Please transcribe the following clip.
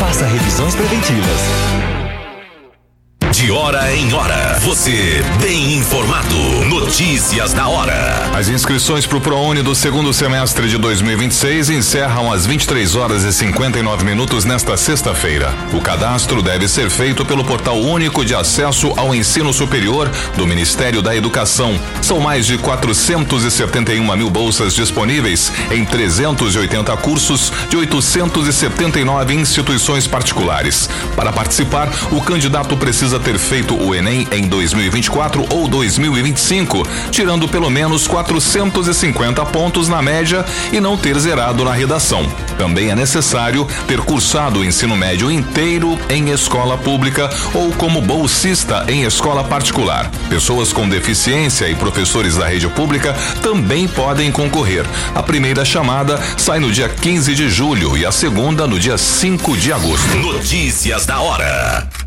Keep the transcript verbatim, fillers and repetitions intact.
Faça revisões preventivas. De hora em hora, você bem informado. Notícias da hora. As inscrições para o ProUni do segundo semestre de dois mil e vinte e seis encerram às vinte e três horas e cinquenta e nove minutos nesta sexta-feira. O cadastro deve ser feito pelo Portal Único de Acesso ao Ensino Superior do Ministério da Educação. São mais de quatrocentos e setenta e uma mil bolsas disponíveis em trezentos e oitenta cursos de oitocentos e setenta e nove instituições particulares. Para participar, o candidato precisa ter feito o Enem em dois mil e vinte e quatro ou dois mil e vinte e cinco, tirando pelo menos quatrocentos e cinquenta pontos na média e não ter zerado na redação. Também é necessário ter cursado o ensino médio inteiro em escola pública ou como bolsista em escola particular. Pessoas com deficiência e professores da rede pública também podem concorrer. A primeira chamada sai no dia quinze de julho e a segunda no dia cinco de agosto. Notícias da hora.